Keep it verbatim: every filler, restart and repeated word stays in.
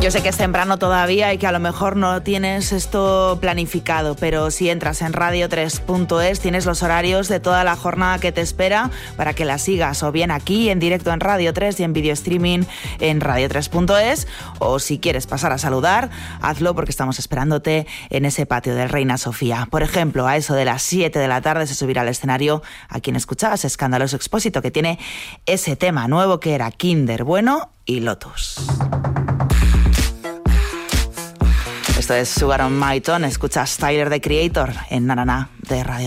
Yo sé que es temprano todavía y que a lo mejor no tienes esto planificado, pero si entras en radio tres punto es tienes los horarios de toda la jornada que te espera para que la sigas, o bien aquí en directo en Radio tres y en video streaming en radio tres punto es, o si quieres pasar a saludar, hazlo porque estamos esperándote en ese patio del Reina Sofía. Por ejemplo, a eso de las siete de la tarde se subirá al escenario a quien escuchabas, Escandaloso Expósito, que tiene ese tema nuevo que era Kinder Bueno y Lotus. Esto es Sugar on My Tongue. Escuchas Tyler, the Creator, en Nanana de Radio.